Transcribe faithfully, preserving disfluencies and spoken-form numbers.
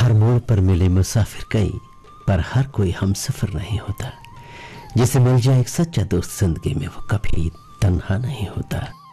हर मोड़ पर मिले मुसाफिर कई, पर हर कोई हमसफर नहीं होता। जिसे मिल जाए एक सच्चा दोस्त जिंदगी में, वो कभी तन्हा नहीं होता।